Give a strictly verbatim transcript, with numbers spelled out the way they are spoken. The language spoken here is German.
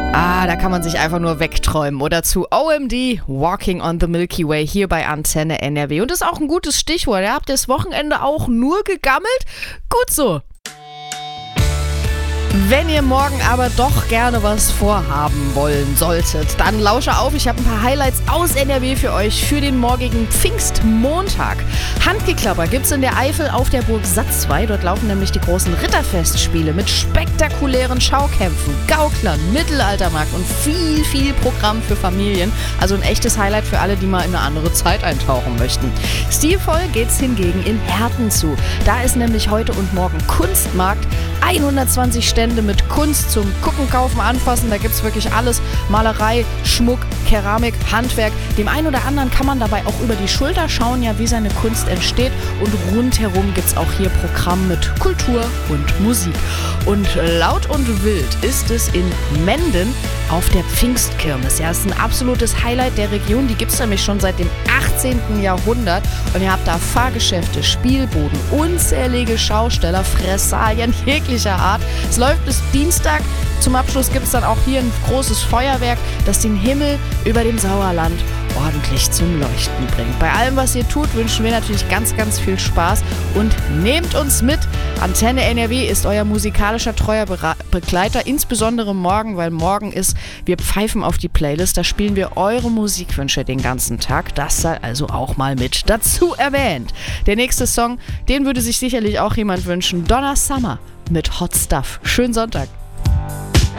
Ah, da kann man sich einfach nur wegträumen. Oder zu O M D, Walking on the Milky Way, hier bei Antenne N R W. Und das ist auch ein gutes Stichwort. Ihr habt das Wochenende auch nur gegammelt? Gut so. Wenn ihr morgen aber doch gerne was vorhaben wollen solltet, dann lausche auf, ich habe ein paar Highlights aus N R W für euch für den morgigen Pfingstmontag. Handgeklapper gibt's in der Eifel auf der Burg Satzwey. Dort laufen nämlich die großen Ritterfestspiele mit spektakulären Schaukämpfen, Gauklern, Mittelaltermarkt und viel, viel Programm für Familien. Also ein echtes Highlight für alle, die mal in eine andere Zeit eintauchen möchten. Stilvoll geht's hingegen in Herten zu. Da ist nämlich heute und morgen Kunstmarkt. hundertzwanzig Stände mit Kunst zum Gucken, Kaufen, Anfassen. Da gibt es wirklich alles. Malerei, Schmuck, Keramik, Handwerk. Dem einen oder anderen kann man dabei auch über die Schulter schauen, ja, wie seine Kunst entsteht. Und rundherum gibt es auch hier Programm mit Kultur und Musik. Und laut und wild ist es in Menden auf der Pfingstkirmes. Ja, es ist ein absolutes Highlight der Region. Die gibt es nämlich schon seit dem achtzehnten Jahrhundert. Und ihr habt da Fahrgeschäfte, Spielboden, unzählige Schausteller, Fressalien jeglicher Art. Es läuft bis Dienstag. Zum Abschluss gibt es dann auch hier ein großes Feuerwerk, das den Himmel über dem Sauerland ordentlich zum Leuchten bringt. Bei allem, was ihr tut, wünschen wir natürlich ganz, ganz viel Spaß und nehmt uns mit. Antenne N R W ist euer musikalischer treuer Be- Begleiter, insbesondere morgen, weil morgen ist, wir pfeifen auf die Playlist, da spielen wir eure Musikwünsche den ganzen Tag. Das sei also auch mal mit dazu erwähnt. Der nächste Song, den würde sich sicherlich auch jemand wünschen. Donna Summer mit Hot Stuff. Schönen Sonntag.